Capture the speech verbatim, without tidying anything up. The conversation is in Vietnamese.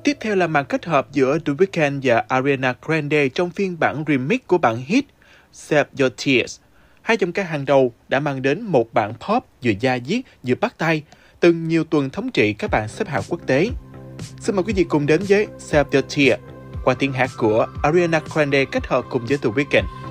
Tiếp theo là màn kết hợp giữa The Weeknd và Ariana Grande trong phiên bản remix của bản hit Save Your Tears. Hai giọng ca hàng đầu đã mang đến một bản pop vừa da diết vừa bắt tay, từng nhiều tuần thống trị các bảng xếp hạng quốc tế. Xin mời quý vị cùng đến với Save Your Tears qua tiếng hát của Ariana Grande kết hợp cùng với The Weeknd.